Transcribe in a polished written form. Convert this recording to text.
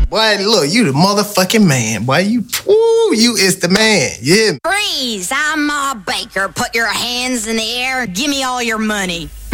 Boy, look, you the motherfucking man. Boy, you is the man. Yeah. Freeze! I'm Ma Baker. Put your hands in the air and give me all your money.